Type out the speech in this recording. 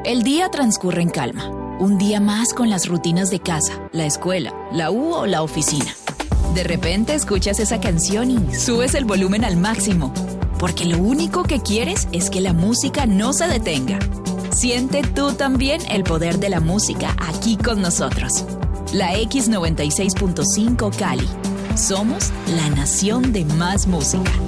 El día transcurre en calma. Un día más con las rutinas de casa, la escuela, la U o la oficina. De repente escuchas esa canción y subes el volumen al máximo, porque lo único que quieres es que la música no se detenga. Siente tú también el poder de la música aquí con nosotros. La X96.5 Cali. Somos la nación de más música.